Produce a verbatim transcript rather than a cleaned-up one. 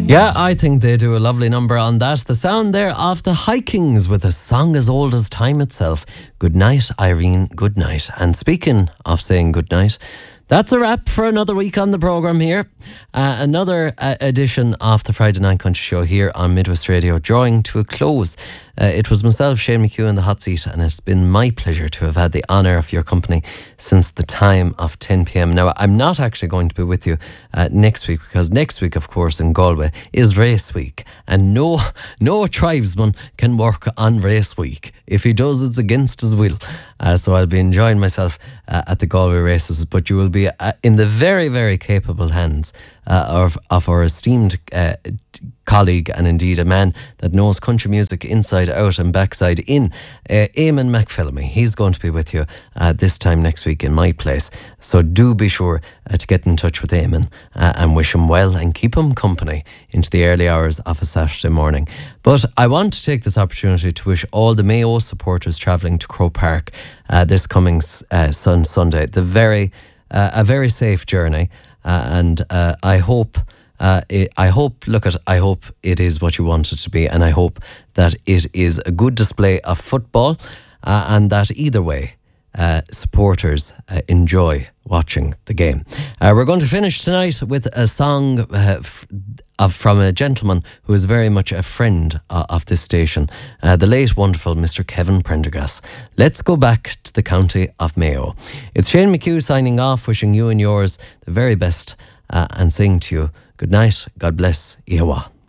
Yeah, I think they do a lovely number on that. The sound there of the Hikings with a song as old as time itself. Good night, Irene, good night. And speaking of saying good night, that's a wrap for another week on the programme here. Uh, another uh, edition of the Friday Night Country Show here on Midwest Radio, drawing to a close. Uh, it was myself, Shane McHugh, in the hot seat, and it's been my pleasure to have had the honour of your company since the time of ten p.m. Now, I'm not actually going to be with you uh, next week, because next week, of course, in Galway is race week, and no, no tribesman can work on race week. If he does, it's against his will. Uh, so I'll be enjoying myself uh, at the Galway races, but you will be uh, in the very, very capable hands uh, of, of our esteemed uh, colleague, and indeed a man that knows country music inside out and backside in, uh, Eamon McPhillamy. He's going to be with you uh, this time next week in my place. So do be sure uh, to get in touch with Eamon uh, and wish him well and keep him company into the early hours of a Saturday morning. But I want to take this opportunity to wish all the Mayo supporters travelling to Croke Park uh, this coming uh, sun Sunday the very uh, a very safe journey, uh, and uh, I hope. Uh, it, I hope, look at, I hope it is what you want it to be, and I hope that it is a good display of football, uh, and that either way, uh, supporters uh, enjoy watching the game. Uh, we're going to finish tonight with a song uh, f- of, from a gentleman who is very much a friend uh, of this station, uh, the late wonderful Mister Kevin Prendergast. Let's go back to the county of Mayo. It's Shane McHugh signing off, wishing you and yours the very best, uh, and saying to you, good night, God bless, Ihawa.